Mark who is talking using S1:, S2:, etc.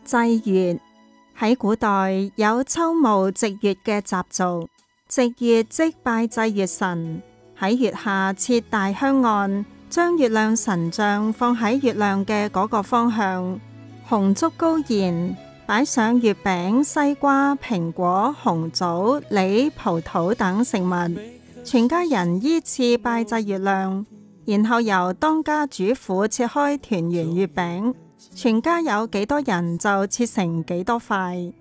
S1: 祭月。喺古代有秋暮夕月嘅習俗，夕月即拜祭月神。喺月下設大香案，將月亮神像放喺月亮嘅嗰個方向，紅燭高燃，擺上月餅、西瓜、蘋果、紅棗、梨、葡萄等食物，全家人依次拜祭月亮，然後由當家主婦切開團圓月餅，全家有幾多人就切成幾多塊。